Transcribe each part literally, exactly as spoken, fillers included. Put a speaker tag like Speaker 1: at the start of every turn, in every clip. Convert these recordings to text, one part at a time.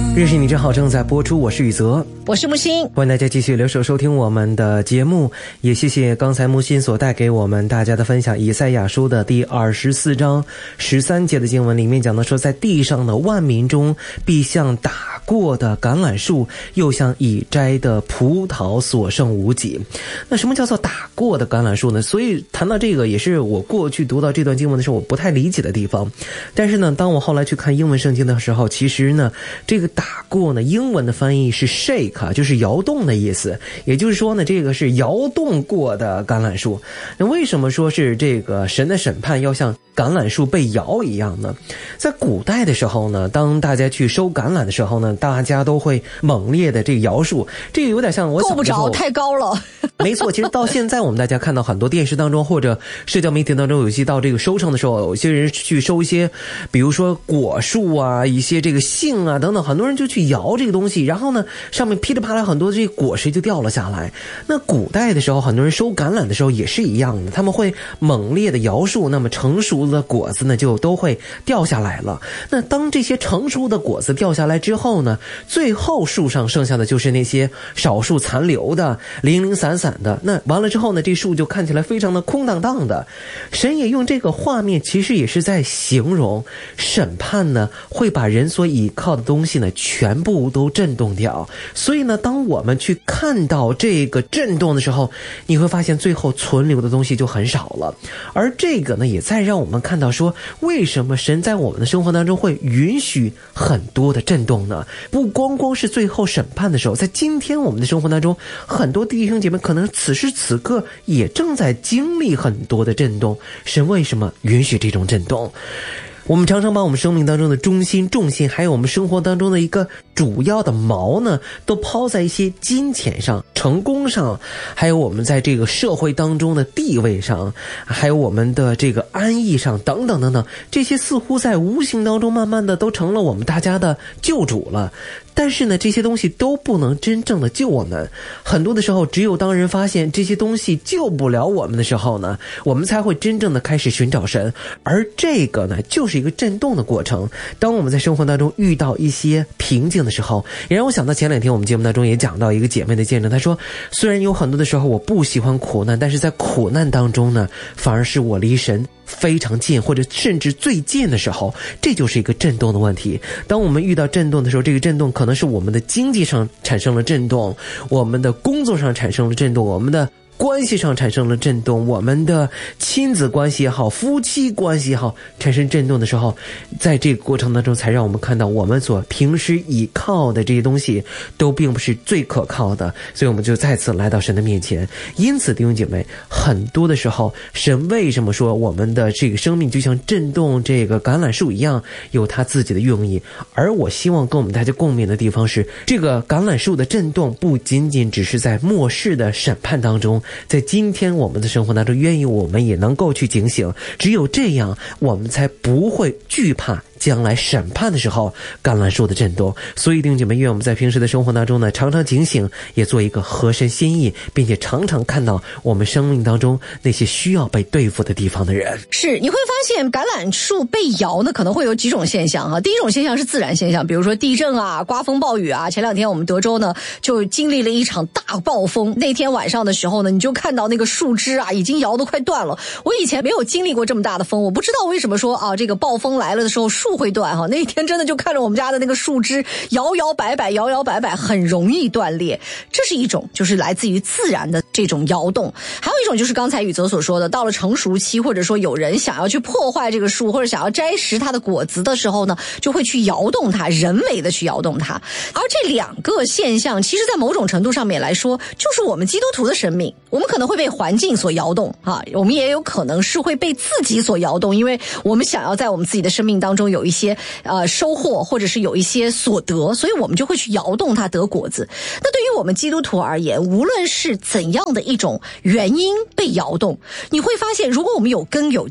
Speaker 1: 认识你真好正在播出，我是宇泽，
Speaker 2: 我是木星，
Speaker 1: 欢迎大家继续留守收听我们的节目，也谢谢刚才木星所带给我们大家的分享。以赛亚书的第二十四章十三节的经文里面讲到说，在地上的万民中必像打过的橄榄树，又像已摘的葡萄所剩无几。那什么叫做打过的橄榄树呢？所以谈到这个也是我过去读到这段经文的时候我不太理解的地方。但是呢，当我后来去看英文圣经的时候，其实呢这个打过呢，英文的翻译是 shake， 就是摇动的意思。也就是说呢，这个是摇动过的橄榄树。那为什么说是这个神的审判要像橄榄树被摇一样呢？在古代的时候呢，当大家去收橄榄的时候呢，大家都会猛烈的这个摇树，这个有点像我
Speaker 2: 够不着，太高了。
Speaker 1: 没错，其实到现在我们大家看到很多电视当中或者社交媒体当中，有些到这个收成的时候，有些人去收一些比如说果树啊，一些这个杏啊等等，很多人就去摇这个东西，然后呢上面噼里啪啦很多这个果实就掉了下来。那古代的时候很多人收橄榄的时候也是一样的，他们会猛烈的摇树，那么成熟的果子呢就都会掉下来了。那当这些成熟的果子掉下来之后呢，最后树上剩下的就是那些少数残留的零零散散的，那完了之后呢，这树就看起来非常的空荡荡的。神也用这个画面其实也是在形容审判呢会把人所倚靠的东西呢全部都震动掉。所以呢，当我们去看到这个震动的时候，你会发现最后存留的东西就很少了。而这个呢也再让我们看到说，为什么神在我们的生活当中会允许很多的震动呢？不光光是最后审判的时候，在今天我们的生活当中，很多弟兄姐妹可能此时此刻也正在经历很多的震动。神为什么允许这种震动？我们常常把我们生命当中的中心重心，还有我们生活当中的一个主要的锚呢，都抛在一些金钱上、成功上，还有我们在这个社会当中的地位上，还有我们的这个安逸上等等等等，这些似乎在无形当中慢慢的都成了我们大家的救主了。但是呢，这些东西都不能真正的救我们。很多的时候，只有当人发现这些东西救不了我们的时候呢，我们才会真正的开始寻找神。而这个呢，就是一个震动的过程。当我们在生活当中遇到一些瓶颈的时候，也让我想到前两天我们节目当中也讲到一个姐妹的见证，她说，虽然有很多的时候我不喜欢苦难，但是在苦难当中呢，反而是我离神非常近，或者甚至最近的时候，这就是一个震动的问题。当我们遇到震动的时候，这个震动可能是我们的经济上产生了震动，我们的工作上产生了震动，我们的关系上产生了震动，我们的亲子关系也好，夫妻关系也好，产生震动的时候，在这个过程当中才让我们看到我们所平时倚靠的这些东西都并不是最可靠的。所以我们就再次来到神的面前。因此弟兄姐妹，很多的时候神为什么说我们的这个生命就像震动这个橄榄树一样，有他自己的用意。而我希望跟我们大家共勉的地方是，这个橄榄树的震动不仅仅只是在末世的审判当中，在今天我们的生活当中，愿意我们也能够去警醒。只有这样，我们才不会惧怕将来审判的时候橄榄树的震动。所以弟兄姐妹，愿我们在平时的生活当中呢，常常警醒，也做一个合神心意，并且常常看到我们生命当中那些需要被对付的地方的人。
Speaker 2: 是，你会发现橄榄树被摇呢，可能会有几种现象哈。第一种现象是自然现象，比如说地震啊、刮风暴雨啊。前两天我们德州呢就经历了一场大暴风，那天晚上的时候呢，你就看到那个树枝啊已经摇得快断了。我以前没有经历过这么大的风，我不知道为什么说啊这个暴风来了的时候树会断哈。那一天真的就看着我们家的那个树枝摇摇摆摆摇摇摆摆，很容易断裂。这是一种就是来自于自然的这种摇动。还有一种就是刚才宇泽所说的，到了成熟期，或者说有人想要去破坏这个树，或者想要摘食它的果子的时候呢，就会去摇动它，人为的去摇动它。而这两个现象其实在某种程度上面来说，就是我们基督徒的生命。我们可能会被环境所摇动啊，我们也有可能是会被自己所摇动，因为我们想要在我们自己的生命当中有一些呃收获，或者是有一些所得，所以我们就会去摇动它得果子。那对于我们基督徒而言，无论是怎样的一种原因被摇动，你会发现如果我们有根有基，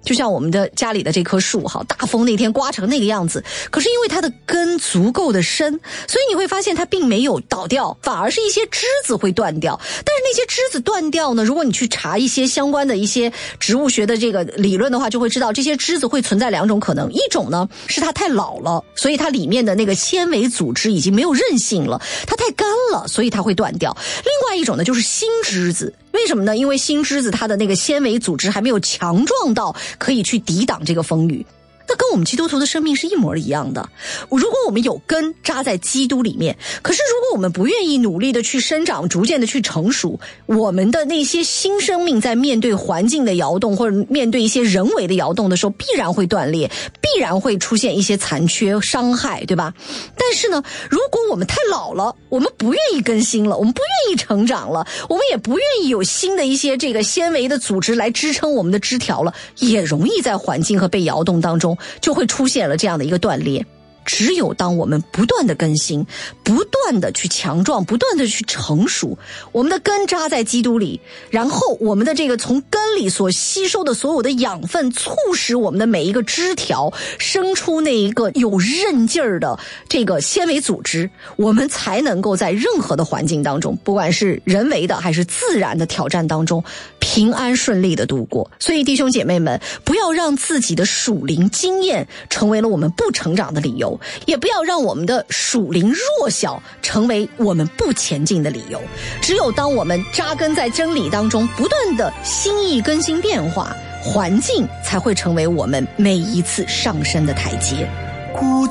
Speaker 2: 就像我们的家里的这棵树，哈，大风那天刮成那个样子，可是因为它的根足够的深，所以你会发现它并没有倒掉，反而是一些枝子会断掉。但是那些枝子断掉呢，如果你去查一些相关的一些植物学的这个理论的话，就会知道这些枝子会存在两种可能，一种呢是它太老了，所以它里面的那个纤维组织已经没有韧性了，它太干了，所以它会断掉。另外一种呢就是新枝子，为什么呢？因为新枝子它的那个纤维组织还没有强壮到可以去抵挡这个风雨。那跟我们基督徒的生命是一模一样的。如果我们有根扎在基督里面，可是如果我们不愿意努力的去生长，逐渐的去成熟，我们的那些新生命在面对环境的摇动或者面对一些人为的摇动的时候，必然会断裂，必然会出现一些残缺伤害，对吧？但是呢，如果我们太老了，我们不愿意更新了，我们不愿意成长了，我们也不愿意有新的一些这个纤维的组织来支撑我们的枝条了，也容易在环境和被摇动当中就会出现了这样的一个断裂。只有当我们不断的更新，不断的去强壮，不断的去成熟，我们的根扎在基督里，然后我们的这个从根里所吸收的所有的养分，促使我们的每一个枝条生出那一个有韧劲儿的这个纤维组织，我们才能够在任何的环境当中，不管是人为的还是自然的挑战当中，平安顺利的度过。所以弟兄姐妹们，不要让自己的属灵经验成为了我们不成长的理由，也不要让我们的属灵弱小成为我们不前进的理由。只有当我们扎根在真理当中，不断的心意更新变化，环境才会成为我们每一次上升的台阶。